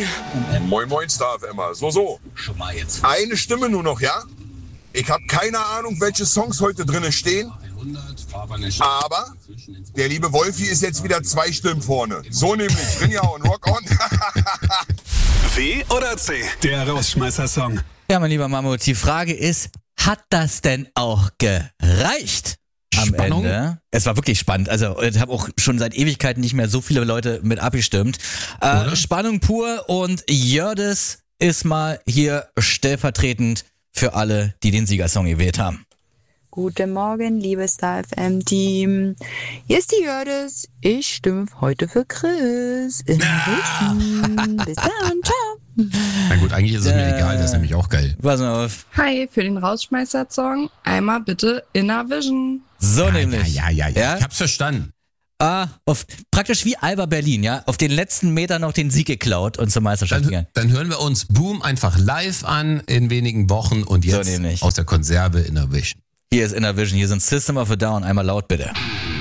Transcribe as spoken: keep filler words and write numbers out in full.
Moin Moin Star F M. So, so. Schon mal jetzt. Eine Stimme nur noch, ja? Ich habe keine Ahnung, welche Songs heute drin stehen. Aber der liebe Wolfi ist jetzt wieder zwei Stimmen vorne. So nämlich. Rinja und Rock On. W oder C? Der Rausschmeißer-Song. Ja, mein lieber Mammut, die Frage ist, hat das denn auch gereicht? Am Spannung? Ende. Es war wirklich spannend. Also ich habe auch schon seit Ewigkeiten nicht mehr so viele Leute mit abgestimmt. Äh, Spannung pur und Jördis ist mal hier stellvertretend für alle, die den Siegersong gewählt haben. Guten Morgen, liebes Star F M-Team. Hier ist die Jördis. Ich stimme heute für Chris. In Wissen. Bis dann, ciao. Na gut, eigentlich ist es mir egal, das ist nämlich auch geil. Pass mal auf. Hi, für den Rausschmeißer-Song einmal bitte Inner Vision. So ja, nämlich. Ja, ja, ja, Ja? ich hab's verstanden. Ah, auf, praktisch wie Alba Berlin, ja? Auf den letzten Meter noch den Sieg geklaut und zur Meisterschaft gegangen. Dann, dann hören wir uns Boom einfach live an in wenigen Wochen und jetzt So nämlich. aus der Konserve Inner Vision. Hier ist Inner Vision, hier sind System of a Down. Einmal laut bitte.